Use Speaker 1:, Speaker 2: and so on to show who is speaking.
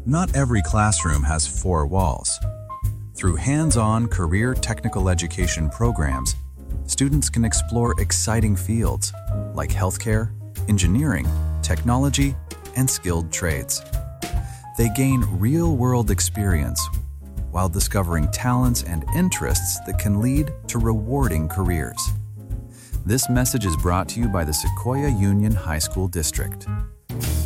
Speaker 1: Not every classroom has four walls. Through hands-on career technical education programs, students can explore exciting fields like healthcare, engineering, technology, and skilled trades. They gain real-world experience while discovering talents and interests that can lead to rewarding careers. This message is brought to you by the Sequoia Union High School District.